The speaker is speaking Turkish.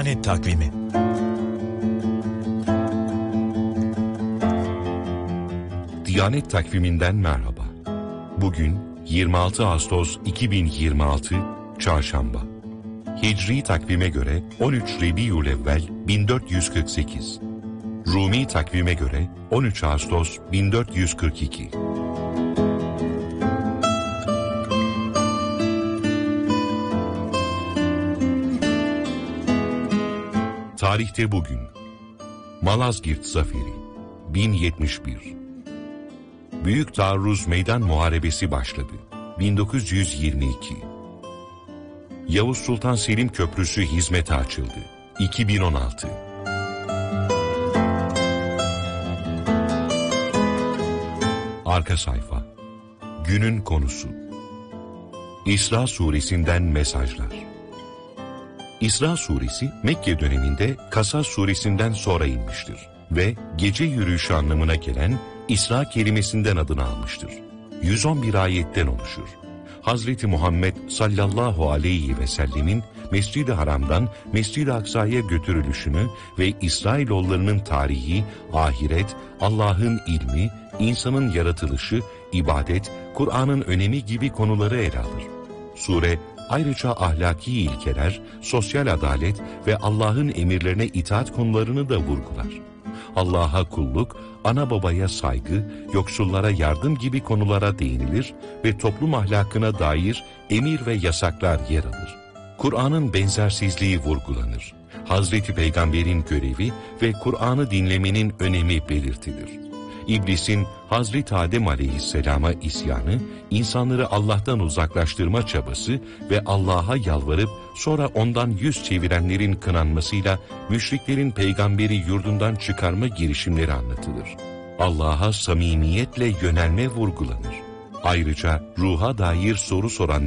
Diyanet Takvimi. Diyanet Takviminden merhaba. Bugün 26 Ağustos 2026 Çarşamba. Hicri takvime göre 13 Rebiülevvel 1448. Rumi takvime göre 13 Ağustos 1442. Tarihte bugün Malazgirt Zaferi 1071. Büyük Taarruz Meydan Muharebesi başladı 1922. Yavuz Sultan Selim Köprüsü hizmete açıldı 2016. Arka sayfa. Günün konusu. İsra suresinden mesajlar. İsra suresi Mekke döneminde Kasas suresinden sonra inmiştir ve gece yürüyüşü anlamına gelen İsra kelimesinden adını almıştır. 111 ayetten oluşur. Hazreti Muhammed sallallahu aleyhi ve sellemin Mescid-i Haram'dan Mescid-i Aksa'ya götürülüşünü ve İsrailoğullarının tarihi, ahiret, Allah'ın ilmi, insanın yaratılışı, ibadet, Kur'an'ın önemi gibi konuları ele alır. Sure ayrıca ahlaki ilkeler, sosyal adalet ve Allah'ın emirlerine itaat konularını da vurgular. Allah'a kulluk, ana babaya saygı, yoksullara yardım gibi konulara değinilir ve toplum ahlakına dair emir ve yasaklar yer alır. Kur'an'ın benzersizliği vurgulanır. Hazreti Peygamber'in görevi ve Kur'an'ı dinlemenin önemi belirtilir. İblisin Hazreti Adem Aleyhisselam'a isyanı, insanları Allah'tan uzaklaştırma çabası ve Allah'a yalvarıp sonra ondan yüz çevirenlerin kınanmasıyla müşriklerin peygamberi yurdundan çıkarma girişimleri anlatılır. Allah'a samimiyetle yönelme vurgulanır. Ayrıca ruha dair soru soran